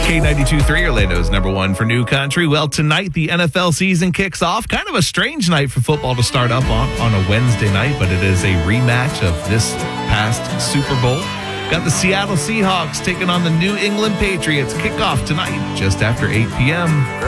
K92.3, Orlando's number one for new country. Well, tonight the NFL season kicks off. Kind of a strange night for football to start up on a Wednesday night, but it is a rematch of this past Super Bowl. Got the Seattle Seahawks taking on the New England Patriots. Kickoff tonight just after 8 p.m.